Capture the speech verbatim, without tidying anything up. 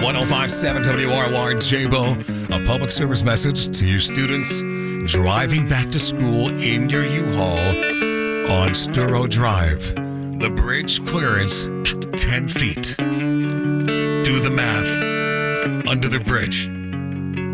one oh five point seven W R Y J-Bo, a public service message to you students driving back to school in your U-Haul on Sturo Drive. The bridge clearance, ten feet. Do the math. Under the bridge.